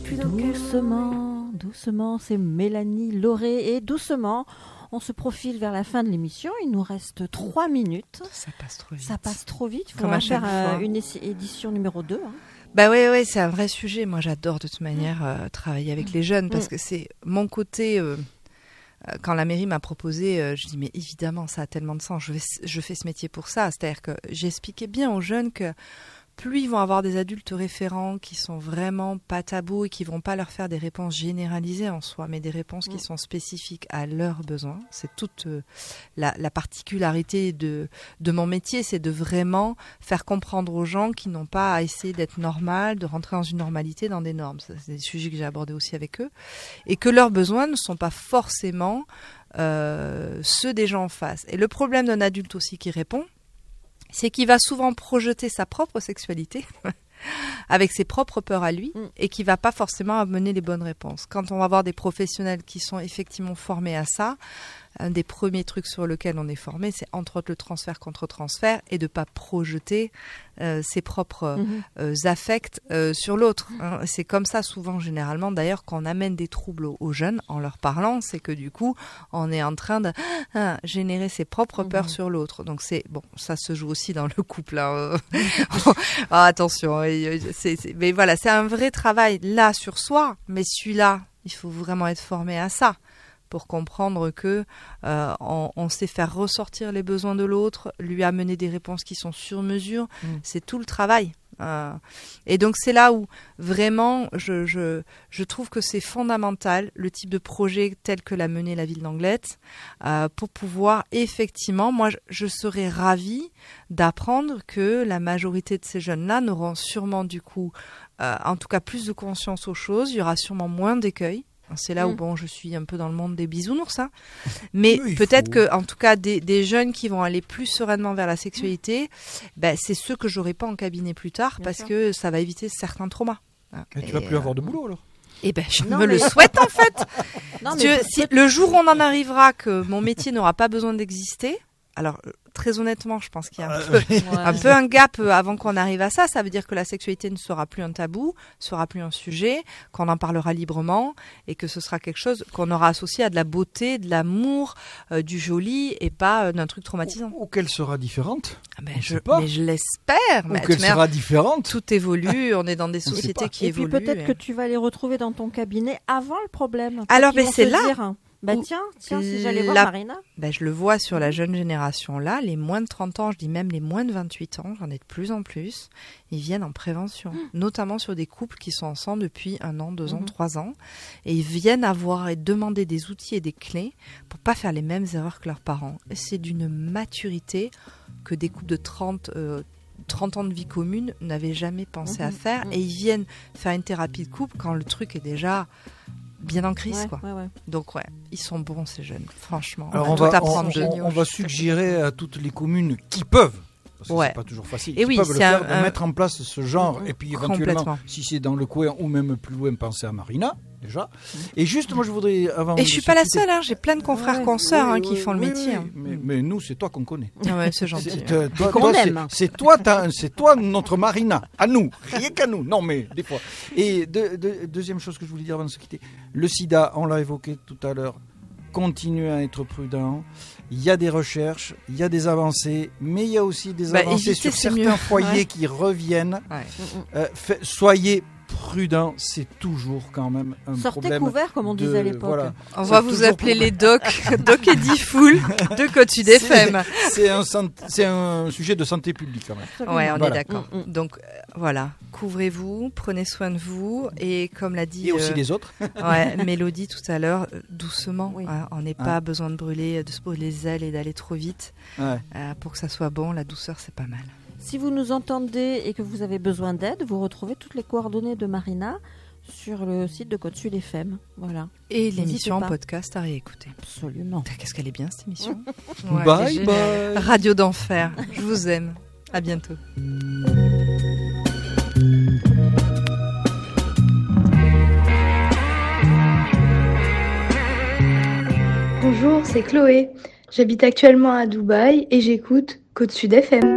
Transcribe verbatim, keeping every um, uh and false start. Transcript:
depuis dans quel Doucement, doucement, c'est Mélanie Lauré et doucement, on se profile vers la fin de l'émission. Il nous reste trois minutes. Ça passe trop vite. Ça passe trop vite. Il faut Comme à en faire chaque euh, fois. une é- édition numéro deux. Hein. Bah oui, ouais, c'est un vrai sujet. Moi, j'adore de toute manière euh, travailler avec les jeunes parce que c'est mon côté. Euh, euh, quand la mairie m'a proposé, euh, je dis mais évidemment, ça a tellement de sens. Je, vais, je fais ce métier pour ça. C'est-à-dire que j'expliquais bien aux jeunes que plus ils vont avoir des adultes référents qui sont vraiment pas tabous et qui vont pas leur faire des réponses généralisées en soi, mais des réponses qui sont spécifiques à leurs besoins. C'est toute euh, la, la particularité de, de mon métier, c'est de vraiment faire comprendre aux gens qui n'ont pas à essayer d'être normal, de rentrer dans une normalité, dans des normes. Ça, c'est des sujets que j'ai abordés aussi avec eux. Et que leurs besoins ne sont pas forcément euh, ceux des gens en face. Et le problème d'un adulte aussi qui répond, c'est qu'il va souvent projeter sa propre sexualité avec ses propres peurs à lui et qui va pas forcément amener les bonnes réponses. Quand on va avoir des professionnels qui sont effectivement formés à ça, un des premiers trucs sur lesquels on est formé, c'est entre autres le transfert contre transfert et de pas projeter euh, ses propres Mhm. euh, affects euh, sur l'autre. Hein. C'est comme ça souvent, généralement, d'ailleurs, qu'on amène des troubles aux, aux jeunes en leur parlant, c'est que du coup, on est en train de ah, générer ses propres peurs Mhm. sur l'autre. Donc c'est bon, ça se joue aussi dans le couple. Hein. Ah, attention, c'est, c'est, mais voilà, c'est un vrai travail là sur soi, mais celui-là, il faut vraiment être formé à ça pour comprendre que euh, on, on sait faire ressortir les besoins de l'autre, lui amener des réponses qui sont sur mesure. Mm. C'est tout le travail. Euh, et donc c'est là où vraiment je, je, je trouve que c'est fondamental le type de projet tel que l'a mené la ville d'Anglet euh, pour pouvoir effectivement, moi je, je serais ravie d'apprendre que la majorité de ces jeunes-là n'auront sûrement du coup euh, en tout cas plus de conscience aux choses, il y aura sûrement moins d'écueils. C'est là où Mm. bon, je suis un peu dans le monde des bisounours, hein. Mais Mais il peut-être faut. que, en tout cas, des, des jeunes qui vont aller plus sereinement vers la sexualité, ben, c'est ceux que j'aurai pas en cabinet plus tard Bien parce sûr. que ça va éviter certains traumas. Hein. Et tu vas plus euh, avoir de boulot alors. Eh ben, je Non, me le mais- souhaite en fait. Non, Si, mais si le jour où on en arrivera que mon métier n'aura pas besoin d'exister, alors euh, très honnêtement, je pense qu'il y a un peu Ouais. un peu un gap euh, avant qu'on arrive à ça. Ça veut dire que la sexualité ne sera plus un tabou, sera plus un sujet, qu'on en parlera librement et que ce sera quelque chose qu'on aura associé à de la beauté, de l'amour, euh, du joli et pas euh, d'un truc traumatisant. Ou, ou qu'elle sera différente. Ah ben, on je, sait pas. mais je l'espère. Ou Mais qu'elle tu sais, sera différente. tout évolue. On est dans des On sait sociétés pas. qui et puis évoluent. peut-être et- que tu vas les retrouver dans ton cabinet avant le problème. Peut-être Alors, qu'ils ben, vont c'est se là dire, bah où tiens, tiens, si j'allais voir la- Marina. Ben, je le vois sur la jeune génération là, les moins de trente ans, je dis même les moins de vingt-huit ans, j'en ai de plus en plus, ils viennent en prévention, notamment sur des couples qui sont ensemble depuis un an, deux ans, Mhm. trois ans, et ils viennent avoir et demander des outils et des clés pour pas faire les mêmes erreurs que leurs parents. Et c'est d'une maturité que des couples de trente, euh, trente ans de vie commune n'avaient jamais pensé à Mhm. faire, Mhm. et ils viennent faire une thérapie de couple quand le truc est déjà bien en crise, Ouais, quoi. ouais, ouais. Donc ouais, ils sont bons ces jeunes, franchement. Alors on on va va, tout on, apprendre on- d'eux. on va suggérer à toutes les communes qui peuvent, parce que Ouais. c'est pas toujours facile, Et qui oui, peuvent le c'est faire, un- de un- mettre en place ce genre, et puis éventuellement, Complètement. si c'est dans le coin ou même plus loin, penser à Marina, déjà. Et juste, moi je voudrais, avant Et de je suis se pas la quitter- seule, hein, j'ai plein de confrères Ouais, consoeurs hein, Oui, qui oui, font le oui, métier. oui, hein. mais, mais nous, c'est toi qu'on connaît. Ah ouais, c'est gentil. C'est, euh, toi, Qu'on toi, c'est- aime. c'est toi, t'as- c'est toi notre Marina, à nous, rien qu'à nous. Non, mais des fois. Et de- de- deuxième chose que je voulais dire avant de se quitter, le sida, on l'a évoqué tout à l'heure, continuez à être prudent. Il y a des recherches, il y a des avancées, mais il y a aussi des Bah, avancées éviter, sur c'est certains mieux. foyers Ouais. qui reviennent. Ouais. Euh, fait- soyez prudents, c'est toujours quand même un Sortez problème. couvert, comme on de- disait à l'époque. voilà. On C'est va vous toujours appeler pour- les docs, Doc et Diffoul de Côte-Sud F M. C'est un, sant- c'est un sujet de santé publique quand même. Absolument. Ouais, on Voilà. est d'accord. Mm, mm. Donc euh, voilà, couvrez-vous, prenez soin de vous et comme l'a dit Et aussi euh, les autres. ouais, Mélodie tout à l'heure, euh, doucement. Oui. hein, on n'est Ouais. pas besoin de brûler, de se brûler les ailes et d'aller trop vite. Ouais. Euh, pour que ça soit bon, la douceur c'est pas mal. Si vous nous entendez et que vous avez besoin d'aide, vous retrouvez toutes les coordonnées de Marina sur le site de Côte-Sud F M. Voilà. Et N'hésitez l'émission en pas. podcast à réécouter. Absolument. Qu'est-ce qu'elle est bien cette émission. Bye elle est bye. géniale. Radio d'enfer. Je vous aime. À bientôt. Bonjour, c'est Chloé. J'habite actuellement à Dubaï et j'écoute Côte-Sud F M.